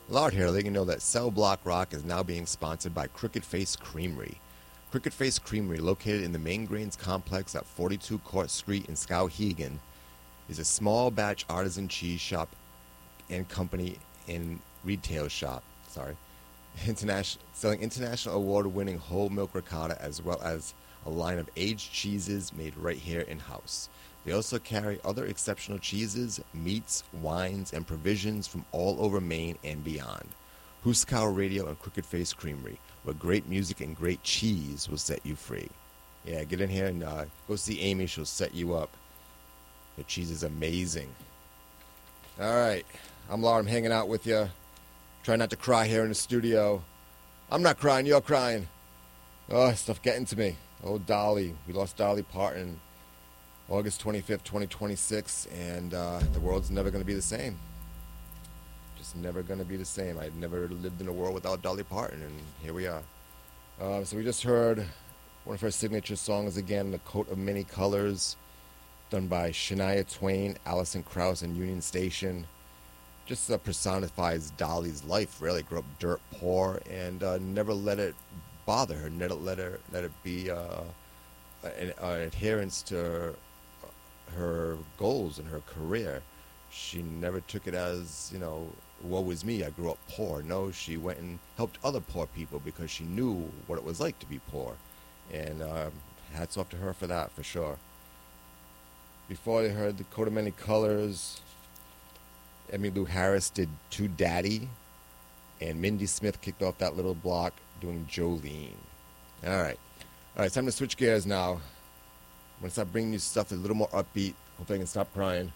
Lard here, letting you know that Cell Block Rock is now being sponsored by Crooked Face Creamery. Crooked Face Creamery, located in the Main Grains complex at 42 Court Street in Skowhegan, is a small batch artisan cheese shop and company and retail shop. Selling international award-winning whole milk ricotta as well as a line of aged cheeses made right here in-house. They also carry other exceptional cheeses, meats, wines, and provisions from all over Maine and beyond. Huskow Radio and Crooked Face Creamery, where great music and great cheese will set you free. Yeah, get in here and go see Amy. She'll set you up. The cheese is amazing. All right, I'm Lard. I'm hanging out with you. Try not to cry here in the studio. I'm not crying. You're crying. Oh, stuff getting to me. Oh, Dolly. We lost Dolly Parton August 25th, 2026, and the world's never going to be the same. Just never going to be the same. I'd never lived in a world without Dolly Parton, and here we are. So we just heard one of her signature songs again, The Coat of Many Colors, done by Shania Twain, Alison Krauss, and Union Station. Just personifies Dolly's life, really. Grew up dirt poor and never let it bother her, never let it be an adherence to her goals in her career. She never took it as, woe is me, I grew up poor. No, she went and helped other poor people because she knew what it was like to be poor. And hats off to her for that, for sure. Before they heard The Coat of Many Colors, Emmylou Harris did To Daddy, and Mindy Smith kicked off that little block doing Jolene. All right, it's time to switch gears now. I'm going to start bringing you stuff that's a little more upbeat. Hopefully I can stop crying.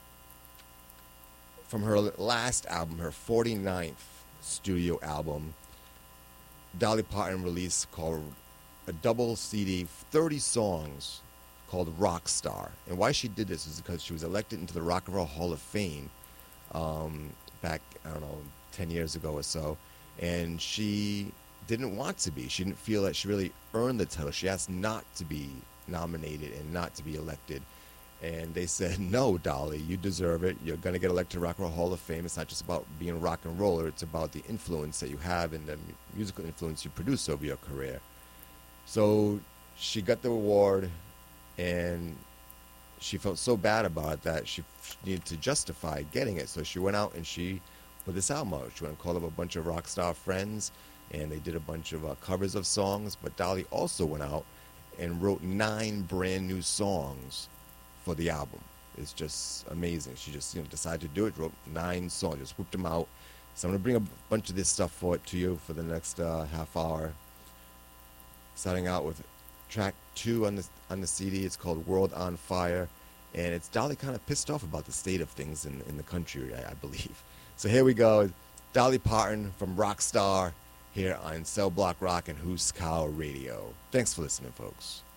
From her last album, her 49th studio album, Dolly Parton released called a double CD, 30 songs, called Rockstar. And why she did this is because she was elected into the Rock and Roll Hall of Fame back, 10 years ago or so. And she didn't want to be. She didn't feel that she really earned the title. She asked not to be nominated and not to be elected. And they said, no, Dolly, you deserve it. You're going to get elected to Rock and Roll Hall of Fame. It's not just about being a rock and roller. It's about the influence that you have and the musical influence you produce over your career. So she got the award, and she felt so bad about it that she needed to justify getting it. So she went out and she put this album out. She went and called up a bunch of rock star friends, and they did a bunch of covers of songs. But Dolly also went out and wrote 9 brand new songs for the album. It's just amazing. She just decided to do it, wrote 9 songs, just whipped them out. So I'm going to bring a bunch of this stuff to you for the next half hour. Starting out with track 2 on the CD. It's called World on Fire, and it's Dolly kind of pissed off about the state of things in the country, I believe. So here we go. Dolly Parton from Rockstar here on Cell Block Rock and Huskow Radio. Thanks for listening, folks.